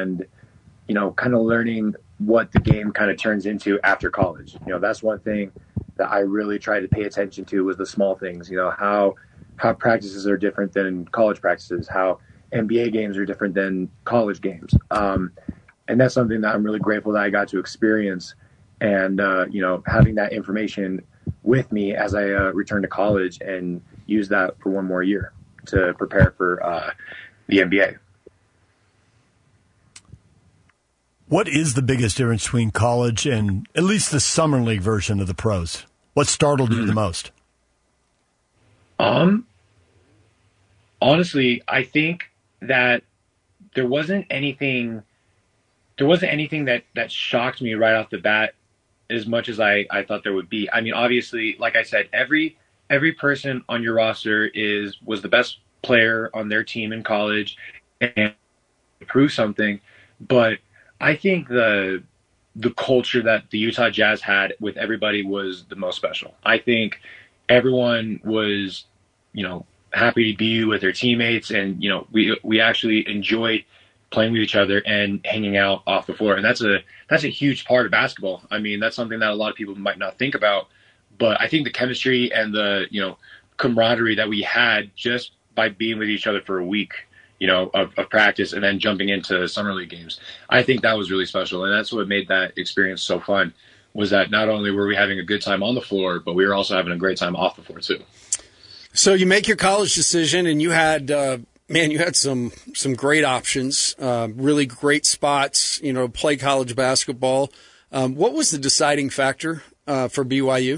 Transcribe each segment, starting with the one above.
and, kind of learning what the game kind of turns into after college. That's one thing that I really tried to pay attention to was the small things, how practices are different than college practices, how NBA games are different than college games. And that's something that I'm really grateful that I got to experience and, having that information with me as I return to college and use that for one more year to prepare for the NBA. What is the biggest difference between college and at least the summer league version of the pros? What startled you the most? Honestly, I think that there wasn't anything that shocked me right off the bat as much as I thought there would be. I mean, obviously, like I said, every person on your roster was the best player on their team in college and prove something. But I think the culture that the Utah Jazz had with everybody was the most special. I think everyone was, happy to be with their teammates, and we actually enjoyed playing with each other and hanging out off the floor. And that's a huge part of basketball. I mean, that's something that a lot of people might not think about, but I think the chemistry and the, camaraderie that we had just by being with each other for a week, of practice and then jumping into summer league games, I think that was really special. And that's what made that experience so fun, was that not only were we having a good time on the floor, but we were also having a great time off the floor too. So you make your college decision and you had, you had some great options, really great spots, play college basketball. What was the deciding factor for BYU?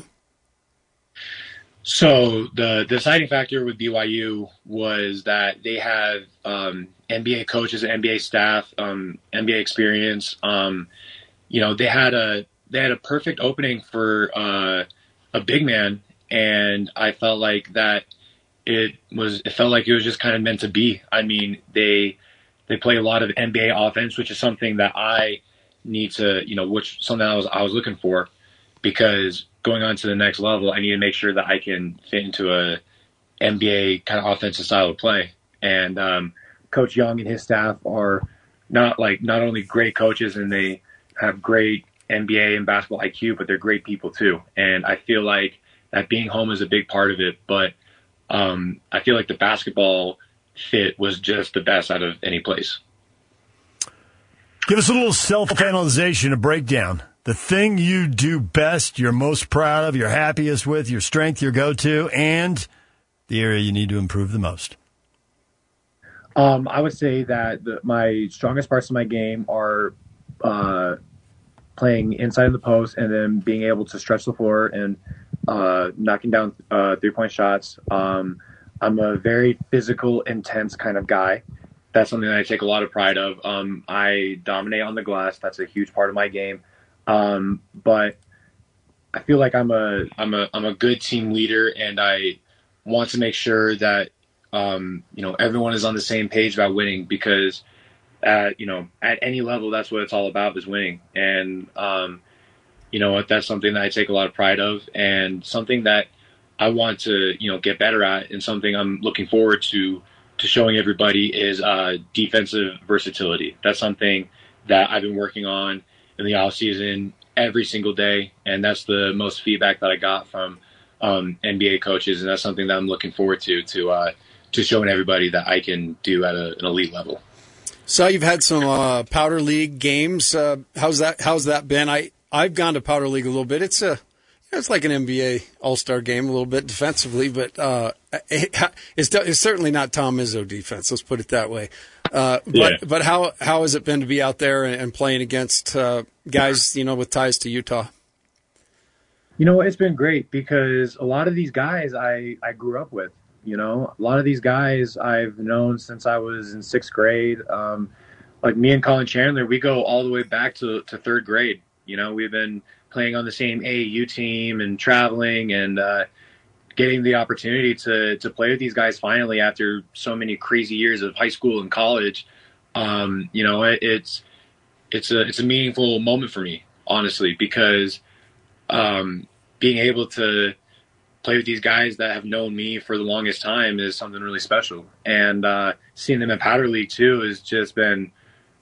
So the deciding factor with BYU was that they have NBA coaches and NBA staff, NBA experience. They had a perfect opening for a big man, and I felt like that it felt like it was just kind of meant to be. I mean, they play a lot of NBA offense, which is something that I need to, something I was looking for, because going on to the next level, I need to make sure that I can fit into a NBA kind of offensive style of play. And Coach Young and his staff are not only great coaches and they have great NBA and basketball IQ, but they're great people too. And I feel like that being home is a big part of it, but I feel like the basketball fit was just the best out of any place. Give us a little self-analyzation, a breakdown. The thing you do best, you're most proud of, you're happiest with, your strength, your go-to, and the area you need to improve the most. I would say that my strongest parts of my game are playing inside of the post and then being able to stretch the floor and knocking down three-point shots. I'm a very physical, intense kind of guy. That's something that I take a lot of pride of. I dominate on the glass. That's a huge part of my game. But I feel like I'm a good team leader, and I want to make sure that everyone is on the same page about winning, because at any level, that's what it's all about, is winning. And that's something that I take a lot of pride of, and something that I want to get better at, and something I'm looking forward to showing everybody is defensive versatility. That's something that I've been working on in the off season every single day, and that's the most feedback that I got from NBA coaches, and that's something that I'm looking forward to showing everybody that I can do at an elite level. So you've had some Powder League games. How's that been? I've gone to Powder League a little bit. It's like an NBA All-Star game a little bit defensively, but it's certainly not Tom Izzo defense. Let's put it that way. But how has it been to be out there and playing against guys with ties to Utah? It's been great, because a lot of these guys I grew up with. A lot of these guys I've known since I was in sixth grade. Like me and Colin Chandler, we go all the way back to third grade. We've been playing on the same AAU team and traveling and getting the opportunity to play with these guys finally after so many crazy years of high school and college. It's a meaningful moment for me, honestly, because being able to play with these guys that have known me for the longest time is something really special. And seeing them in Powder League too has just been